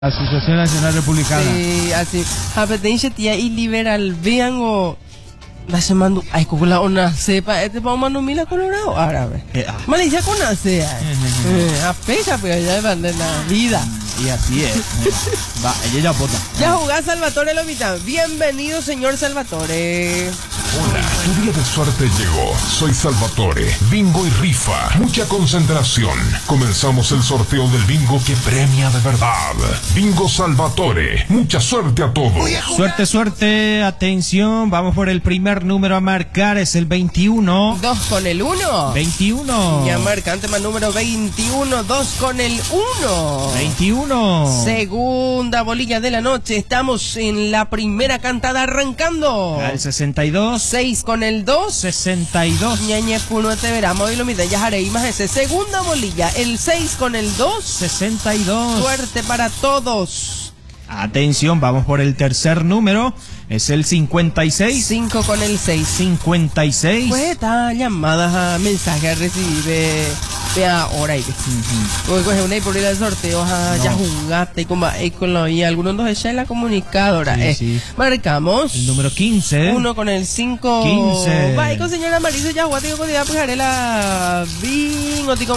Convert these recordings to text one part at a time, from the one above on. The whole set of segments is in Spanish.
Asociación Nacional Republicana. Sí, así. Hapetenche tía y liberal vean o la semana ay con la ona sepa este pa mano mila colorado árabe. Malicia con la sea. A fecha pero ya van de la vida. Y así es. Va, ella ya vota. Ya jugás Salvatore Lomita. Bienvenido, señor Salvatore. Hola, tu día de suerte llegó. Soy Salvatore. Bingo y rifa. Mucha concentración. Comenzamos el sorteo del bingo que premia de verdad. Bingo Salvatore. Mucha suerte a todos. Suerte, suerte. Atención. Vamos por el primer número a marcar. Es el 21. 2 con el 1. 21. Ya marca antes más número 21. 2 con el 1. 21. Segunda bolilla de la noche. Estamos en la primera cantada arrancando. Al 62. 6 con el 2. 62. Ñañe puno te veramos y lo mide ya haré más ese. Segunda bolilla. El 6 con el 2. 62. Suerte para todos. Atención, vamos por el tercer número. Es el 56. 5 con el 6. 56. Pues está llamadas a mensaje a recibir de ahora y hoy coge una y por ir al sorteo ya jugaste con la y algunos dos echan la comunicadora. Sí. Marcamos el número 15. 1 con el 5. 15. Va con señora Marisa ya jugaste con idea pues haré la bingo ti con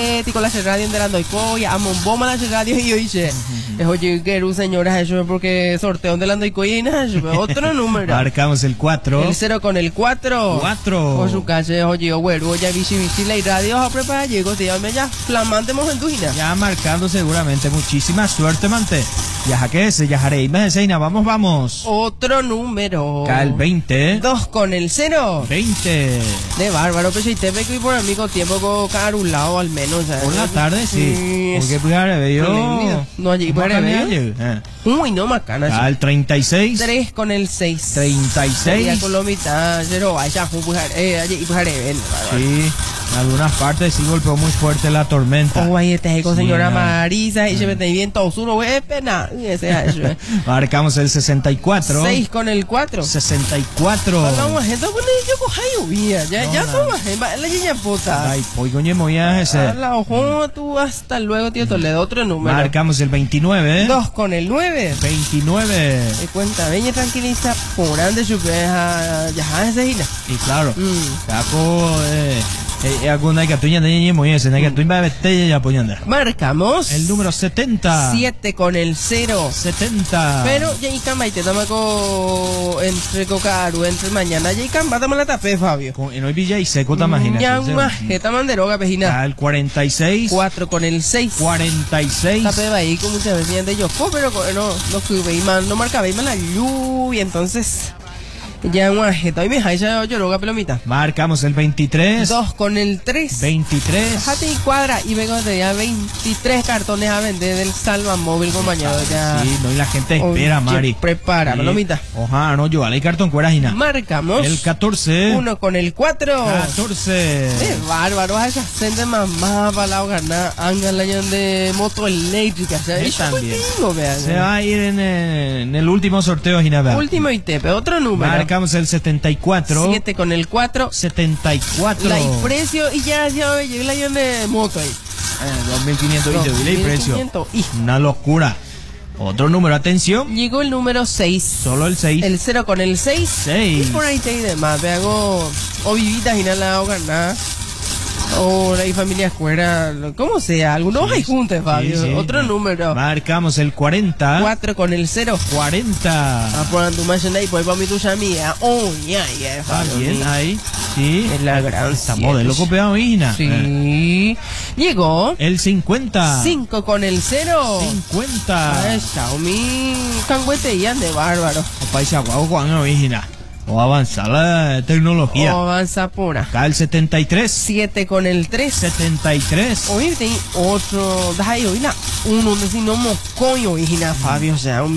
la radio de la Andoico ya amon bomba la radio y oye es oye que señora eso porque sorteo de la Andoico y nada otro número. Marcamos el 4. El 0 con el 4. 4. Por su calle, oye, güero, ya bici la radio a preparar, llegó, te llame ya, flamante mojentuina. Ya marcando seguramente, muchísima suerte, mante. Ya que ese, ya haré, más de vamos. Otro número. Cal 20. 2 con el 0. 20. De bárbaro, pero si te ve que por amigo tiempo con cada un lado al menos. Por la tarde, sí. Porque pues haré yo. No allí, pues haré uy, no macana. Cal 36. 3 con el 6. 36. Ya con lo mitad, pero vaya, allí, pues haré. Sí. En algunas partes sí golpeó muy fuerte la tormenta. Oh, ahí está con señora Marisa y se mete bien todos uno, güey, pena. Marcamos el 64. 6 con el 4. 64. Vamos, gente, bueno, yo coja lluvia. Ya toma, la niña puta. Ay, pues coño, muy ese. La ojo, tú hasta luego, tío Toledo, otro número. Marcamos el 29. 2 con el 9. 29. Me cuenta, veña tranquiliza, por ande su peja, ya ese hila. Y claro, capo, alguna que tuya de niño muy ese, que tú iba a vestir y apoyando. Marcamos el número 70. 7 con el 0. 70. Pero ya y cama y te toma entre cocaru, entre mañana ya y cama, dame la tapé, Fabio. En hoy villa y seco, te imaginas. Ya una jeta manderoga, pejina. Al 46. 4 con el 6. 46. Tapé ahí como muchas veces de yo, pero no fui no marcaba más la lluvia, entonces ya una jeta y me ya lloroga pelomita. Marcamos el 23. 2 con el 3. 23. Jate y cuadra y vengo de ya 23 cartones a vender del Salva Móvil, compañero. Ya. Sí, no, y la gente espera, Mari. Prepara, pelomita. Ojalá, no, yo, vale cartón cuera y nada. Marcamos el 14. 1 con el 4. 14. Bárbaro, a esa gente mamá para la ganar, hagan la de moto eléctrica. Sí, también. Se va a ir en el último sorteo y nada. Último ITP, otro número. Marcamos el 74. 7 con el 4. 74. La precio y ya llegó la de moto ahí. 2500 y precio. Una locura. Otro número, atención. Llegó el número 6. Solo el 6. El 0 con el 6. 6. Y por ahí te y demás. Te hago o vivitas y nada o ganar. O la familia escuela, como sea, algunos hay juntos, Fabio. Sí. Otro número. Marcamos el 40. 4 con el 0. 40. Por tu machine y pues para mi tuya mía. Oh, ya, Fabio. Bien, ahí. Sí. Es la gran. Esta modelo copiado, hija. Sí. Llegó. El 50. 5 con el 0. 50. Xiaomi. Cangüete y ande bárbaro. O paisa guau, Juan, original. O avanza la tecnología. O avanza pura. Acá el 73. 7 con el 3. 73. Oíste, otro. Deja yo, uno de si no mocoño, hija, Fabio. O sea,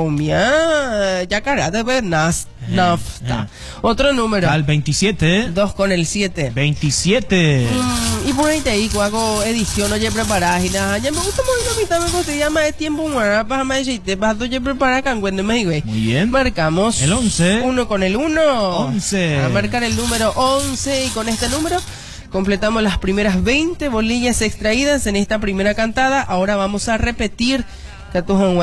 ya cargate, pues, nafta. Otro número. Al 27. 2 con el 7. 27. Y por ahí te digo, hago edición, oye, preparar y nada. Ya me gusta muy la mitad, me costilla más de tiempo, para más de chiste, para oye, preparar canguende, me digo. Muy bien. Marcamos. El 11. 1 con el 1. 11. A marcar el número 11 y con este número completamos las primeras 20 bolillas extraídas en esta primera cantada. Ahora vamos a repetir Ya tu